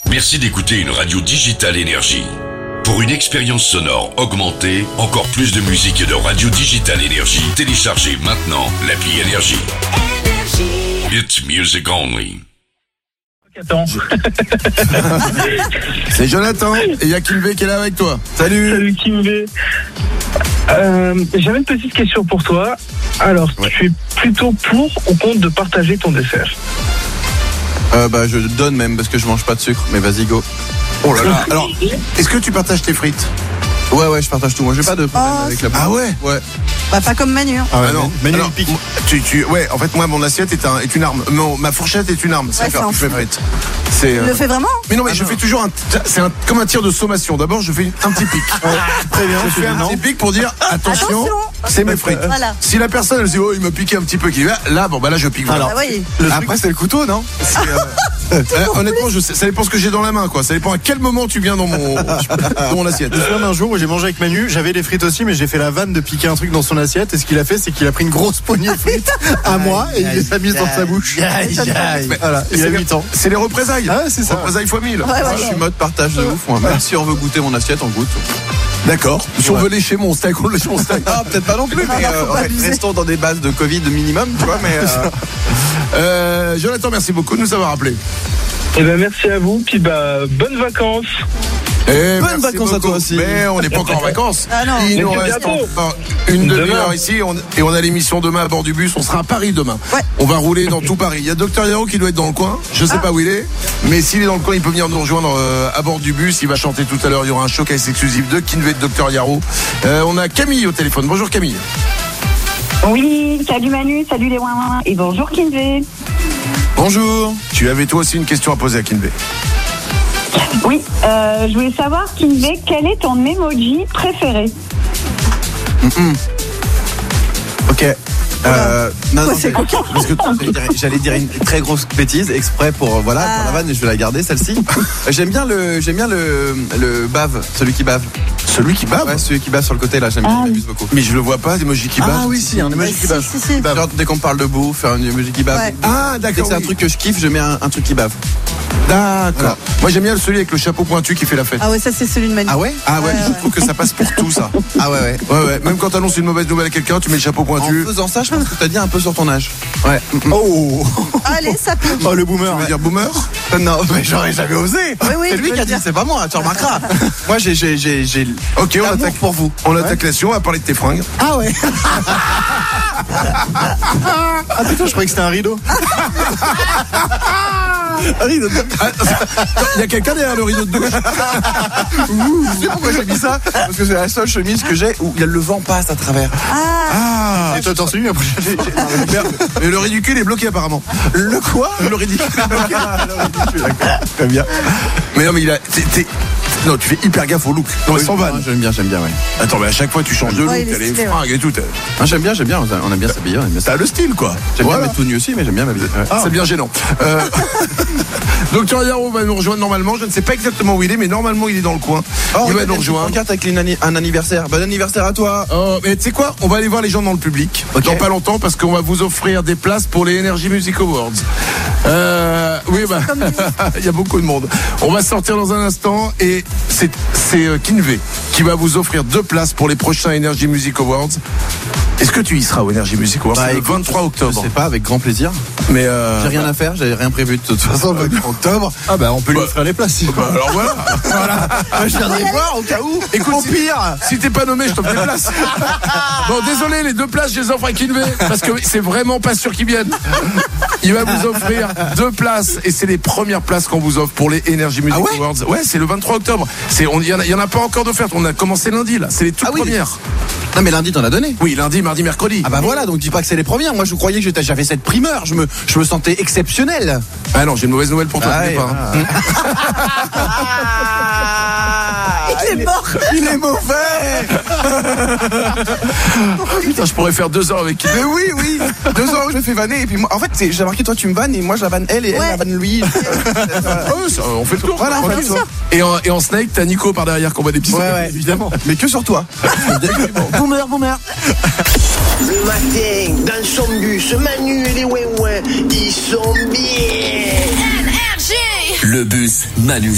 Merci d'écouter une radio Digital Énergie. Pour une expérience sonore augmentée, encore plus de musique et de radio Digital Énergie, téléchargez maintenant l'appli Énergie. It's music only. Attends. C'est Jonathan et il y a Kinvé qui est là avec toi. Salut Kinvé. J'avais une petite question pour toi. Alors, tu es plutôt pour ou contre de partager ton dessert? Je donne même parce que je mange pas de sucre, mais vas-y go. Oh là là. Alors, est-ce que tu partages tes frites? Ouais, je partage tout. Moi, j'ai pas de problème avec la bouffe. Ah ouais? Ouais. Bah pas comme Manu. Ah ouais, non. Manu Alors, il pique. Ouais, en fait, moi, mon assiette est une arme. Ma fourchette est une arme. C'est faire plus mes frites. Tu le fais vraiment? Mais non, mais je fais toujours comme un tir de sommation. D'abord, je fais un petit pic. Très bien. Je fais un petit pic pour dire attention, c'est mes frites. Voilà. Si la personne elle se dit il m'a piqué un petit peu, là je pique. Alors, oui. Après c'est le couteau, non? Honnêtement, je sais, ça dépend ce que j'ai dans la main, quoi. Ça dépend à quel moment tu viens dans mon assiette. Je me souviens d'un jour où j'ai mangé avec Manu, j'avais des frites aussi, mais j'ai fait la vanne de piquer un truc dans son assiette. Et ce qu'il a fait, c'est qu'il a pris une grosse poignée de frites à moi et il les a mises dans sa bouche. Voilà, il a 8 ans. C'est les représailles. Ah, c'est ça. Représailles fois 1000. Je suis mode partage de ouf. Moi. Même si on veut goûter mon assiette, on goûte. D'accord. Si on veut lécher mon steak, on lèche mon steak. Ah, peut-être pas non plus, mais restons dans des bases de Covid minimum, tu vois. Mais Jonathan, merci beaucoup de nous avoir appelé. Eh ben merci à vous, puis bonnes vacances. Bonnes vacances à toi aussi. Mais on n'est pas encore en vacances. Ah non. Il nous Mais reste bientôt. encore une demi-heure ici et on a l'émission demain à bord du bus. On sera à Paris demain. Ouais. On va rouler dans tout Paris. Il y a Dr Yaro qui doit être dans le coin. Je sais pas où il est, mais s'il est dans le coin, il peut venir nous rejoindre à bord du bus. Il va chanter tout à l'heure. Il y aura un showcase exclusif de Kinvé de Dr Yaro. On a Camille au téléphone. Bonjour Camille. Oui, salut Manu, salut les ouin et bonjour Kinvé. Bonjour. Tu avais toi aussi une question à poser à Kinvé. Oui, je voulais savoir Kinvé, quel est ton emoji préféré? ok. Non, c'est coquin. parce que j'allais dire une très grosse bêtise exprès pour la vanne et je vais la garder celle-ci. J'aime bien le bave, celui qui bave. Celui qui bave? Ouais, celui qui bave sur le côté là, j'aime bien, j'abuse beaucoup. Mais je le vois pas, l'emoji qui bave. Ah oui, si, un emoji qui bave. Si. Genre, dès qu'on parle de bouffe, faire un emoji qui bave. Ouais. Ah Dès d'accord. que c'est un truc que je kiffe, je mets un truc qui bave. D'accord. Voilà. Moi j'aime bien celui avec le chapeau pointu qui fait la fête. Ah ouais, ça c'est celui de Manu. Ah ouais? Ah ouais, je trouve que ça passe pour tout ça. Ah ouais. Ouais. Même quand t'annonces une mauvaise nouvelle à quelqu'un, tu mets le chapeau En pointu. faisant ça, je pense que t'as dit un peu sur ton âge. Ouais. Oh. Allez, ça pique. Oh, le boomer. Tu veux dire boomer? Non, mais j'aurais jamais osé. Oui, C'est lui je qui a veux dit, dire. c'est pas moi, tu remarqueras. Moi, j'ai Ok, on l'amour attaque pour vous. On attaque la session, on va parler de tes fringues. Ah ouais. Ah putain, je croyais que c'était un rideau. Il y a quelqu'un derrière le rideau de douche. Tu sais pourquoi j'ai mis ça? Parce que c'est la seule chemise que j'ai où le vent passe à travers. Ah. Et toi, t'en sais une après? Mais le ridicule est bloqué apparemment. Le quoi? Le ridicule. D'accord. Très bien. Mais non, mais non, tu fais hyper gaffe au look. Non, mais sans vanne. J'aime bien, ouais. Attends, mais à chaque fois tu changes de look, Ouais, il est t'as les stylé, fringues et tout. Ah, j'aime bien, on aime bien s'habiller, on aime bien ça. T'as le style quoi. J'aime Voilà. bien mettre tout nu aussi, mais j'aime bien m'habiller. Ouais. C'est bien gênant. Docteur Yaro va nous rejoindre normalement. Je ne sais pas exactement où il est, mais normalement il est dans le coin. Il va nous rejoindre. Regarde avec un anniversaire. Bon anniversaire à toi. Mais tu sais quoi? On va aller voir les gens dans le public dans pas longtemps parce qu'on va vous offrir des places pour les Energy Music Awards. Oui, il y a beaucoup de monde. On va sortir dans un instant et c'est Kinvé qui va vous offrir 2 places pour les prochains Energy Music Awards. Est-ce que tu y seras au Energy Music Awards? C'est le 23 octobre. Je sais pas, avec grand plaisir. Mais j'ai rien à faire, j'avais rien prévu de toute façon. Le 23 octobre. Ah bah on peut lui offrir les places. alors voilà. Je viendrai voir au cas où. Écoute, au pire. Si t'es pas nommé, je t'offre des places. Bon, désolé, les 2 places, je les offre à Kinvé parce que c'est vraiment pas sûr qu'ils viennent. Il va vous offrir 2 places et c'est les premières places qu'on vous offre pour les Energy Music Awards. Ouais, c'est le 23 octobre. Il y en a pas encore d'offertes. On a commencé lundi là. C'est les toutes premières. Non mais lundi t'en as donné. Oui, lundi, mardi, mercredi. Ah bah voilà, donc dis pas que c'est les premières. Moi je croyais que j'avais cette primeur. Je me sentais exceptionnel. Ah non, j'ai une mauvaise nouvelle pour toi. Il est mort. Il est mauvais. Putain, je pourrais faire 2 ans avec qui. Mais oui. 2 ans où je me fais vanner et puis moi, en fait j'ai remarqué toi tu me vannes et moi je la vanne elle et elle la vanne lui. On fait le tour. Voilà, on fait le tour. Et en snake, t'as Nico par derrière qu'on va dépister. Ouais, évidemment. Mais que sur toi. Boomer. Le matin, dans son bus, Manu et les ouin-ouin, ils sont bien. Le bus Manu.